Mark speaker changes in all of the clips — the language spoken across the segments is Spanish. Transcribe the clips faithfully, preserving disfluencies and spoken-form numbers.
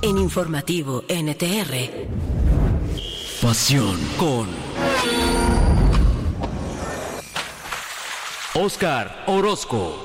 Speaker 1: En Informativo N T R.
Speaker 2: Pasión con Óscar Orozco.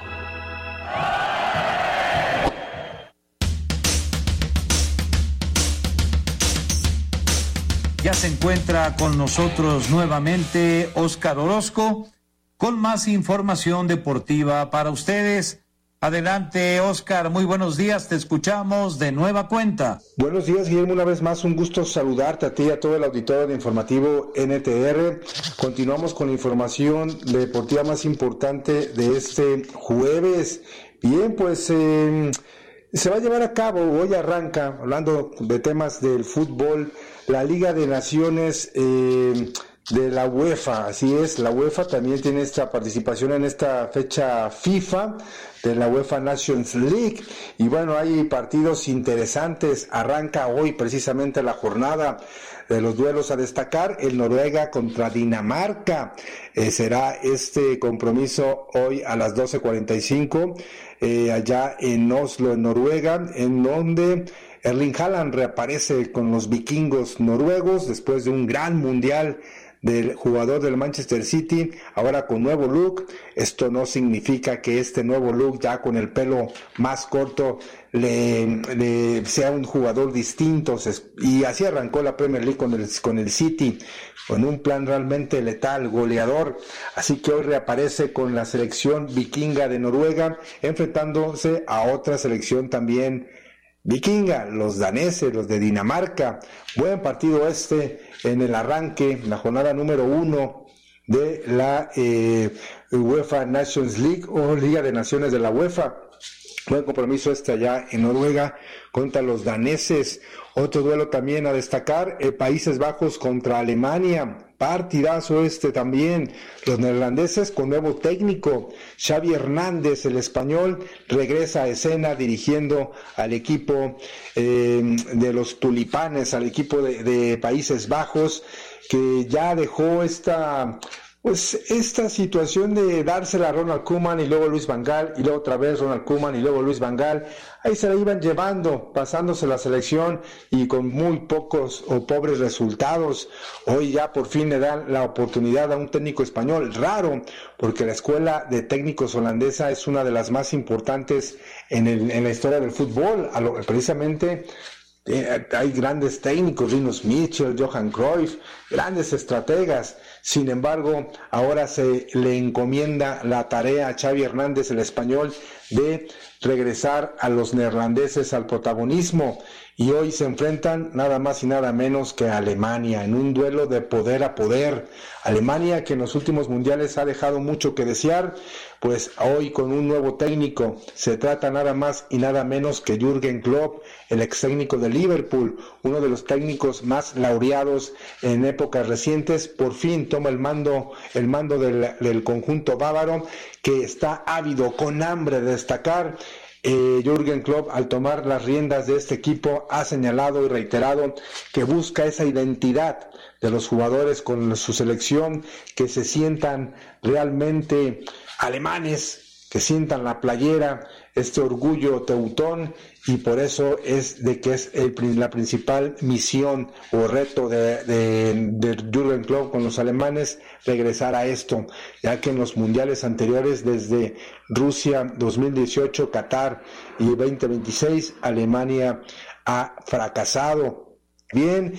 Speaker 3: Ya se encuentra con nosotros nuevamente Óscar Orozco con más información deportiva para ustedes. Adelante, Óscar, muy buenos días, te escuchamos de nueva cuenta.
Speaker 4: Buenos días, Guillermo, una vez más un gusto saludarte a ti y a todo el auditorio de Informativo N T R. Continuamos con la información deportiva más importante de este jueves. Bien, pues eh, se va a llevar a cabo, hoy arranca, hablando de temas del fútbol, la Liga de Naciones eh, de la UEFA. Así es, la UEFA también tiene esta participación en esta fecha FIFA de la UEFA Nations League, y bueno, hay partidos interesantes. Arranca hoy precisamente la jornada de los duelos a destacar. El Noruega contra Dinamarca, eh, será este compromiso hoy a las doce cuarenta y cinco, eh, allá en Oslo, en Noruega, en donde Erling Haaland reaparece con los vikingos noruegos después de un gran mundial del jugador del Manchester City, ahora con nuevo look. Esto no significa que este nuevo look, ya con el pelo más corto, le, le sea un jugador distinto, y así arrancó la Premier League con el, con el City, con un plan realmente letal, goleador. Así que hoy reaparece con la selección vikinga de Noruega, enfrentándose a otra selección también vikinga, los daneses, los de Dinamarca. Buen partido este en el arranque, la jornada número uno de la eh, UEFA Nations League o Liga de Naciones de la UEFA. Buen compromiso este allá en Noruega contra los daneses. Otro duelo también a destacar, eh, Países Bajos contra Alemania. Partidazo este también. Los neerlandeses con nuevo técnico. Xavi Hernández, el español, regresa a escena dirigiendo al equipo eh, de los tulipanes, al equipo de, de Países Bajos, que ya dejó esta... Pues esta situación de dársela a Ronald Koeman y luego Luis Van Gaal y luego otra vez Ronald Koeman y luego Luis Van Gaal, ahí se la iban llevando, pasándose la selección y con muy pocos o pobres resultados. Hoy ya por fin le dan la oportunidad a un técnico español, raro, porque la escuela de técnicos holandesa es una de las más importantes en, el, en la historia del fútbol, a lo, precisamente. Eh, hay grandes técnicos, Rinus Michel, Johan Cruyff, grandes estrategas. Sin embargo, ahora se le encomienda la tarea a Xavi Hernández, el español, de regresar a los neerlandeses al protagonismo, y hoy se enfrentan nada más y nada menos que a Alemania en un duelo de poder a poder. Alemania, que en los últimos mundiales ha dejado mucho que desear, pues hoy con un nuevo técnico. Se trata nada más y nada menos que Jürgen Klopp, el ex técnico de Liverpool, uno de los técnicos más laureados en épocas recientes. Por fin toma el mando el mando del, del conjunto bávaro, que está ávido, con hambre de destacar. Eh, Jürgen Klopp, al tomar las riendas de este equipo, ha señalado y reiterado que busca esa identidad de los jugadores con su selección, que se sientan realmente alemanes, que sientan la playera, este orgullo teutón, y por eso es de que es el, la principal misión o reto de, de, de Jürgen Klopp con los alemanes, regresar a esto, ya que en los mundiales anteriores, desde Rusia dos mil dieciocho, Qatar y veinte veintiséis, Alemania ha fracasado. Bien,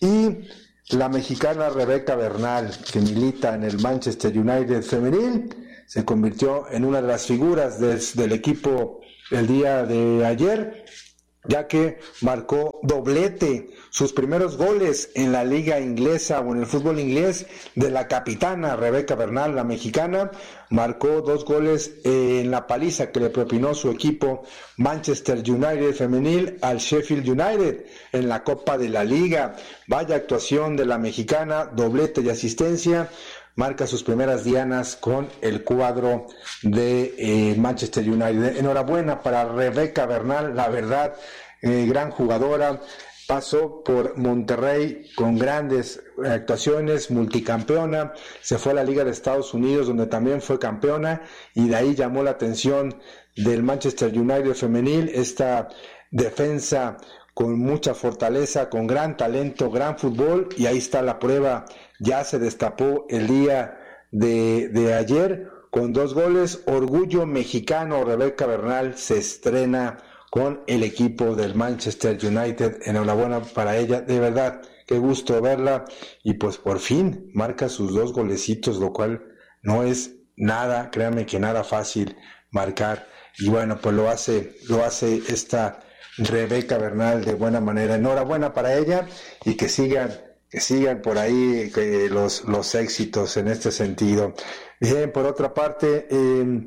Speaker 4: y la mexicana Rebeca Bernal, que milita en el Manchester United femenil, se convirtió en una de las figuras des, del equipo el día de ayer, ya que marcó doblete, sus primeros goles en la liga inglesa o en el fútbol inglés, de la capitana Rebeca Bernal, la mexicana. Marcó dos goles en la paliza que le propinó su equipo Manchester United femenil al Sheffield United en la Copa de la Liga. Vaya actuación de la mexicana, doblete y asistencia. Marca sus primeras dianas con el cuadro de eh, Manchester United. Enhorabuena para Rebeca Bernal, la verdad, eh, gran jugadora. Pasó por Monterrey con grandes actuaciones, multicampeona, se fue a la Liga de Estados Unidos, donde también fue campeona, y de ahí llamó la atención del Manchester United femenil, esta defensa con mucha fortaleza, con gran talento, gran fútbol, y ahí está la prueba, ya se destapó el día de, de ayer con dos goles. Orgullo mexicano, Rebeca Bernal se estrena con el equipo del Manchester United, enhorabuena para ella, de verdad, qué gusto verla, y pues por fin marca sus dos golecitos, lo cual no es nada, créanme que nada fácil marcar, y bueno, pues lo hace, lo hace esta Rebeca Bernal de buena manera, enhorabuena para ella, y que sigan, que sigan por ahí que los, los éxitos en este sentido. Bien, por otra parte, eh,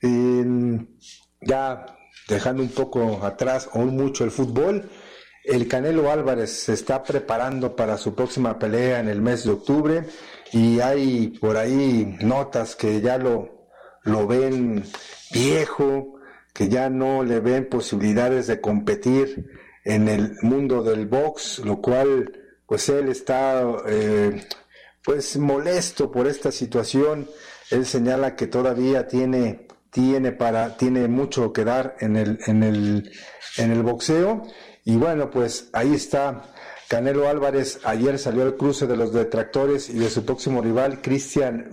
Speaker 4: eh, ya dejando un poco atrás o mucho el fútbol, el Canelo Álvarez se está preparando para su próxima pelea en el mes de octubre, y hay por ahí notas que ya lo, lo ven viejo, que ya no le ven posibilidades de competir en el mundo del box, lo cual pues él está eh, pues molesto por esta situación. Él señala que todavía tiene tiene para tiene mucho que dar en el en el en el boxeo, y bueno, pues ahí está Canelo Álvarez. Ayer salió al cruce de los detractores y de su próximo rival Christian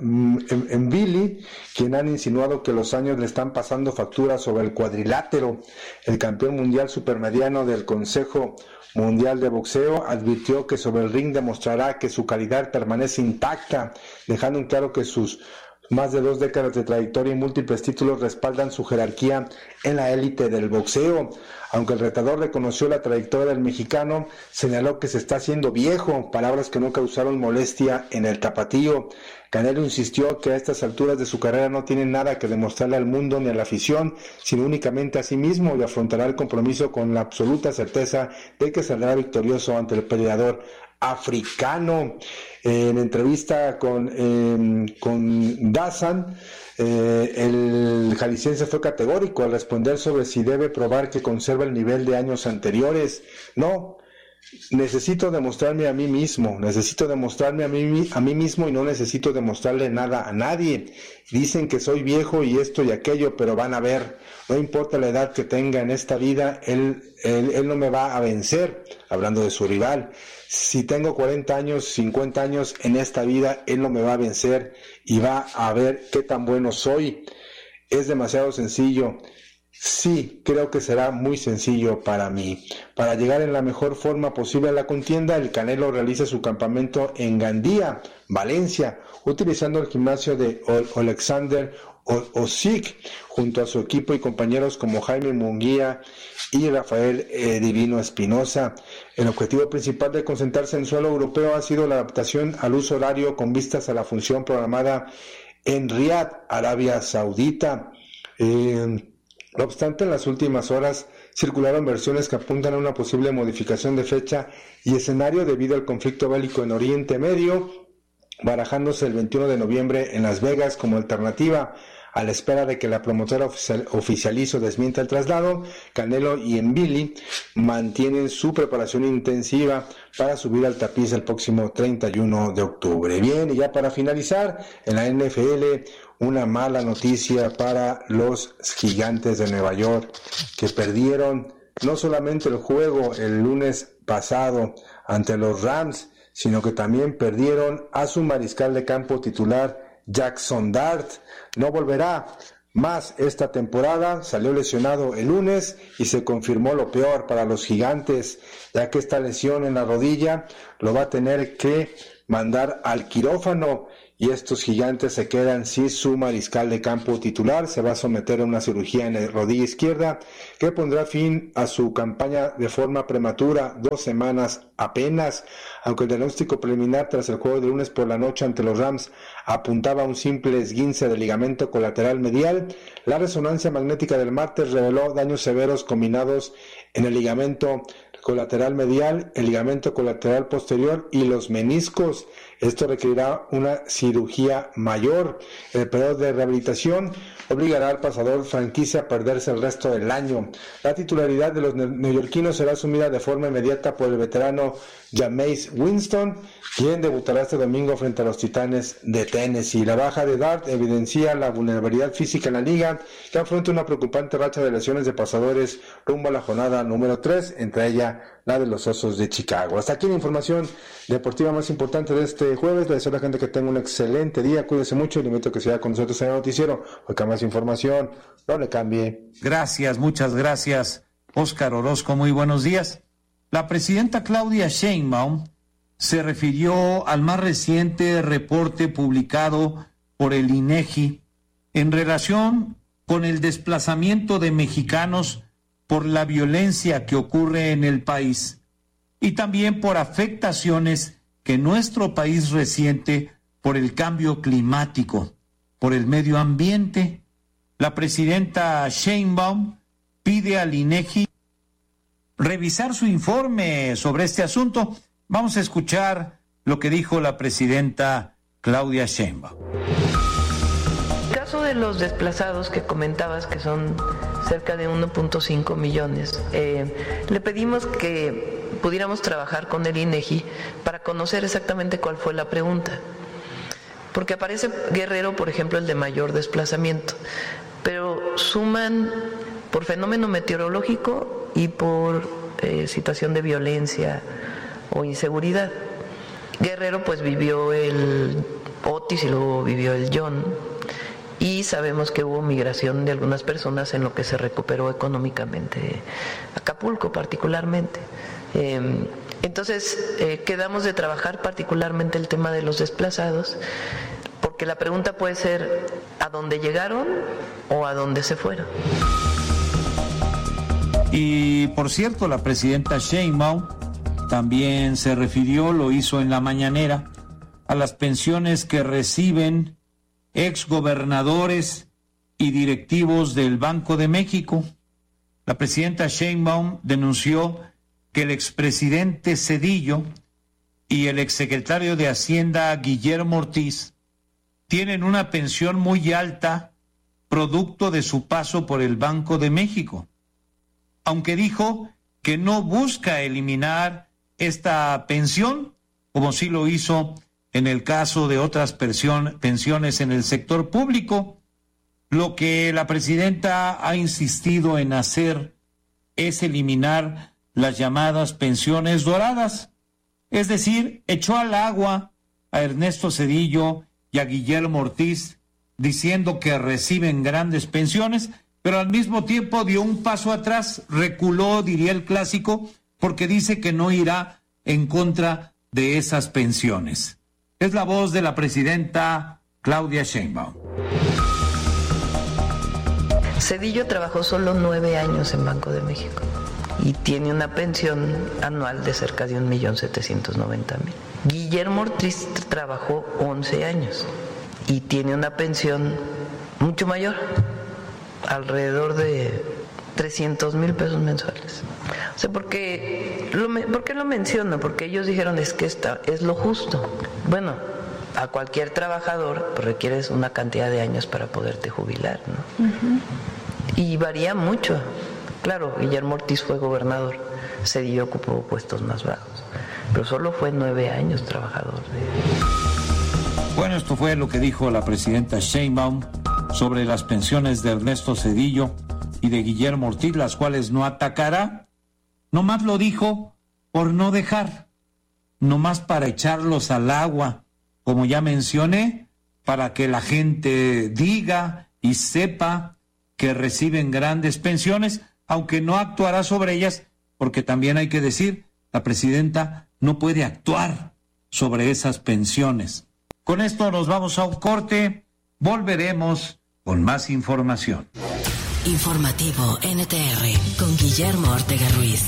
Speaker 4: Mbili, quien han insinuado que los años le están pasando factura sobre el cuadrilátero. El campeón mundial supermediano del Consejo Mundial de Boxeo advirtió que sobre el ring demostrará que su calidad permanece intacta, dejando en claro que sus más de dos décadas de trayectoria y múltiples títulos respaldan su jerarquía en la élite del boxeo. Aunque el retador reconoció la trayectoria del mexicano, señaló que se está haciendo viejo, palabras que no causaron molestia en el tapatío. Canelo insistió que a estas alturas de su carrera no tiene nada que demostrarle al mundo ni a la afición, sino únicamente a sí mismo, y afrontará el compromiso con la absoluta certeza de que saldrá victorioso ante el peleador africano. En entrevista con, eh, con Dazan, eh, el jalisciense fue categórico al responder sobre si debe probar que conserva el nivel de años anteriores. No, necesito demostrarme a mí mismo, necesito demostrarme a mí, a mí mismo y no necesito demostrarle nada a nadie. Dicen que soy viejo y esto y aquello, pero van a ver, no importa la edad que tenga en esta vida, él, él, él no me va a vencer, hablando de su rival. Si tengo cuarenta años, cincuenta años en esta vida, él no me va a vencer y va a ver qué tan bueno soy. Es demasiado sencillo. Sí, creo que será muy sencillo para mí. Para llegar en la mejor forma posible a la contienda, el Canelo realiza su campamento en Gandía, Valencia, utilizando el gimnasio de Alexander Osik, junto a su equipo y compañeros como Jaime Munguía y Rafael eh, Divino Espinosa. El objetivo principal de concentrarse en suelo europeo ha sido la adaptación al uso horario con vistas a la función programada en Riad, Arabia Saudita. Eh, No obstante, en las últimas horas circularon versiones que apuntan a una posible modificación de fecha y escenario debido al conflicto bélico en Oriente Medio, barajándose el veintiuno de noviembre en Las Vegas como alternativa. A la espera de que la promotora oficial, oficialice o desmienta el traslado, Canelo y Mbili mantienen su preparación intensiva para subir al tapiz el próximo treinta y uno de octubre. Bien, y ya para finalizar, en la N F L, una mala noticia para los Gigantes de Nueva York, que perdieron no solamente el juego el lunes pasado ante los Rams, sino que también perdieron a su mariscal de campo titular, Jackson Dart. No volverá más esta temporada, salió lesionado el lunes y se confirmó lo peor para los Gigantes, ya que esta lesión en la rodilla lo va a tener que mandar al quirófano, y estos Gigantes se quedan sin su mariscal de campo titular. Se va a someter a una cirugía en la rodilla izquierda que pondrá fin a su campaña de forma prematura, dos semanas apenas. Aunque el diagnóstico preliminar tras el juego de lunes por la noche ante los Rams apuntaba a un simple esguince del ligamento colateral medial, la resonancia magnética del martes reveló daños severos combinados en el ligamento colateral medial, el ligamento colateral posterior y los meniscos. Esto requerirá una cirugía mayor. El periodo de rehabilitación obligará al pasador franquicia a perderse el resto del año. La titularidad de los neoyorquinos será asumida de forma inmediata por el veterano Jameis Winston, quien debutará este domingo frente a los Titanes de Tennessee. La baja de Dart evidencia la vulnerabilidad física en la liga, que afronta una preocupante racha de lesiones de pasadores rumbo a la jornada número tres, entre ellas sería la de los Osos de Chicago. Hasta aquí la información deportiva más importante de este jueves. Le deseo a la gente que tenga un excelente día, cuídese mucho y le invito a que siga con nosotros en el noticiero, porque más información, no le cambie.
Speaker 3: Gracias, muchas gracias, Óscar Orozco, muy buenos días. La presidenta Claudia Sheinbaum se refirió al más reciente reporte publicado por el INEGI en relación con el desplazamiento de mexicanos por la violencia que ocurre en el país y también por afectaciones que nuestro país resiente por el cambio climático, por el medio ambiente. La presidenta Sheinbaum pide al INEGI revisar su informe sobre este asunto. Vamos a escuchar lo que dijo la presidenta Claudia Sheinbaum.
Speaker 5: El caso de los desplazados que comentabas, que son cerca de uno punto cinco millones, eh, le pedimos que pudiéramos trabajar con el INEGI para conocer exactamente cuál fue la pregunta. Porque aparece Guerrero, por ejemplo, el de mayor desplazamiento, pero suman por fenómeno meteorológico y por eh, situación de violencia o inseguridad. Guerrero pues vivió el Otis y luego vivió el John, y sabemos que hubo migración de algunas personas en lo que se recuperó económicamente Acapulco particularmente. Eh, entonces eh, quedamos de trabajar particularmente el tema de los desplazados, porque la pregunta puede ser ¿a dónde llegaron o a dónde se fueron?
Speaker 3: Y por cierto, la presidenta Sheinbaum también se refirió, lo hizo en la mañanera, a las pensiones que reciben exgobernadores y directivos del Banco de México. La presidenta Sheinbaum denunció que el expresidente Zedillo y el exsecretario de Hacienda Guillermo Ortiz tienen una pensión muy alta producto de su paso por el Banco de México, aunque dijo que no busca eliminar esta pensión, como sí lo hizo en el caso de otras pensión, pensiones en el sector público. Lo que la presidenta ha insistido en hacer es eliminar las llamadas pensiones doradas, es decir, echó al agua a Ernesto Zedillo y a Guillermo Ortiz diciendo que reciben grandes pensiones, pero al mismo tiempo dio un paso atrás, reculó, diría el clásico, porque dice que no irá en contra de esas pensiones. Es la voz de la presidenta Claudia Sheinbaum.
Speaker 5: Zedillo trabajó solo nueve años en Banco de México y tiene una pensión anual de cerca de un millón setecientos noventa mil. Guillermo Ortiz trabajó once años y tiene una pensión mucho mayor, alrededor de trescientos mil pesos mensuales. O sea, porque lo, ¿por qué lo menciono? Porque ellos dijeron es que esta es lo justo. Bueno, a cualquier trabajador pues, requieres una cantidad de años para poderte jubilar, ¿no? Uh-huh. Y varía mucho. Claro, Guillermo Ortiz fue gobernador, Zedillo ocupó puestos más bajos, pero solo fue nueve años trabajador.
Speaker 3: Bueno, esto fue lo que dijo la presidenta Sheinbaum sobre las pensiones de Ernesto Zedillo y de Guillermo Ortiz, las cuales no atacará. Nomás lo dijo por no dejar, nomás para echarlos al agua, como ya mencioné, para que la gente diga y sepa que reciben grandes pensiones, aunque no actuará sobre ellas, porque también hay que decir, la presidenta no puede actuar sobre esas pensiones. Con esto nos vamos a un corte, volveremos con más información.
Speaker 1: Informativo N T R con Guillermo Ortega Ruiz.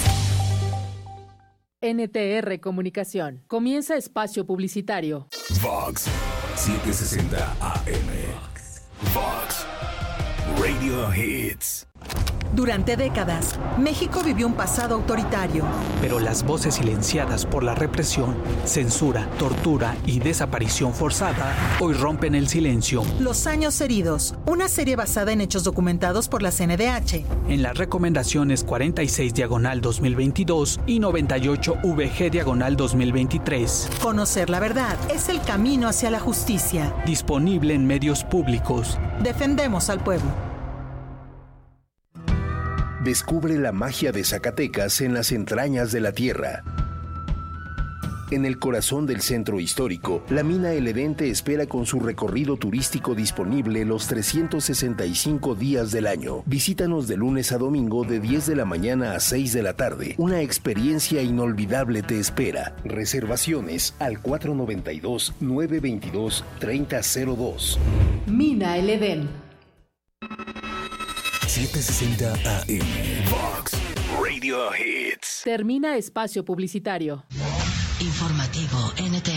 Speaker 6: N T R Comunicación. Comienza espacio publicitario.
Speaker 7: Vox setecientos sesenta A M. Vox Radio Hits.
Speaker 8: Durante décadas, México vivió un pasado autoritario.
Speaker 9: Pero las voces silenciadas por la represión, censura, tortura y desaparición forzada hoy rompen el silencio.
Speaker 8: Los años heridos, una serie basada en hechos documentados por la C N D H.
Speaker 9: En las recomendaciones cuarenta y seis diagonal dos mil veintidós y noventa y ocho V G diagonal dos mil veintitrés.
Speaker 8: Conocer la verdad es el camino hacia la justicia.
Speaker 9: Disponible en medios públicos.
Speaker 8: Defendemos al pueblo.
Speaker 10: Descubre la magia de Zacatecas en las entrañas de la tierra. En el corazón del centro histórico, la mina El Edén te espera con su recorrido turístico disponible los trescientos sesenta y cinco días del año. Visítanos de lunes a domingo de diez de la mañana a seis de la tarde. Una experiencia inolvidable te espera. Reservaciones al cuatro noventa y dos, nueve veintidós, treinta cero dos.
Speaker 6: Mina El Edén.
Speaker 7: setecientos sesenta A M. Vox Radio Hits.
Speaker 6: Termina espacio publicitario.
Speaker 1: Informativo N T R.